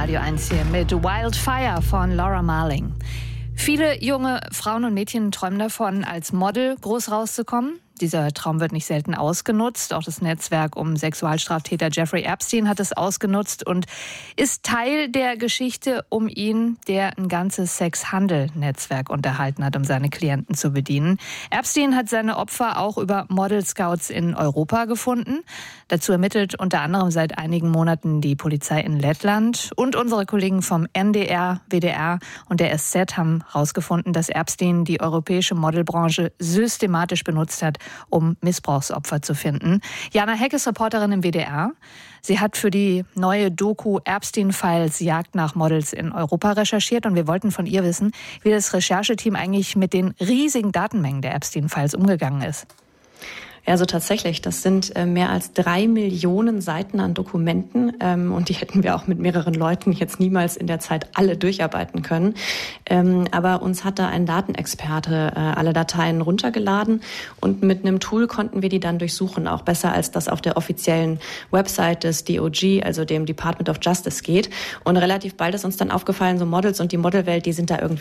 Radio 1 hier mit Wildfire von Laura Marling. Viele junge Frauen und Mädchen träumen davon, als Model groß rauszukommen. Dieser Traum wird nicht selten ausgenutzt. Auch das Netzwerk um Sexualstraftäter Jeffrey Epstein hat es ausgenutzt und ist Teil der Geschichte um ihn, der ein ganzes Sexhandel-Netzwerk unterhalten hat, um seine Klienten zu bedienen. Epstein hat seine Opfer auch über Model Scouts in Europa gefunden. Dazu ermittelt unter anderem seit einigen Monaten die Polizei in Lettland. Und unsere Kollegen vom NDR, WDR und der SZ haben herausgefunden, dass Epstein die europäische Modelbranche systematisch benutzt hat, um Missbrauchsopfer zu finden. Jana Heck ist Reporterin im WDR. Sie hat für die neue Doku Epstein-Files Jagd nach Models in Europa recherchiert und wir wollten von ihr wissen, wie das Rechercheteam eigentlich mit den riesigen Datenmengen der Epstein-Files umgegangen ist. Ja, also tatsächlich, das sind mehr als 3 Millionen Seiten an Dokumenten und die hätten wir auch mit mehreren Leuten jetzt niemals in der Zeit alle durcharbeiten können. Aber uns hat da ein Datenexperte alle Dateien runtergeladen und mit einem Tool konnten wir die dann durchsuchen, auch besser als das auf der offiziellen Website des DOJ, also dem Department of Justice geht. Und relativ bald ist uns dann aufgefallen, so Models und die Modelwelt, die sind da irgendwie